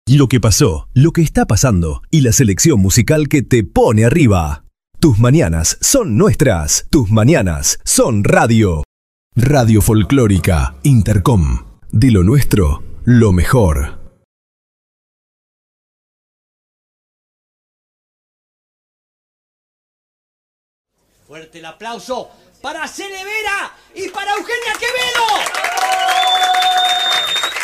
Lo que pasó, lo que está pasando y la selección musical que te pone arriba. Tus mañanas son nuestras. Tus mañanas son radio. Radio Folclórica Intercom. De lo nuestro, lo mejor. Fuerte el aplauso para Cele Vera y para Eugenia Quevedo.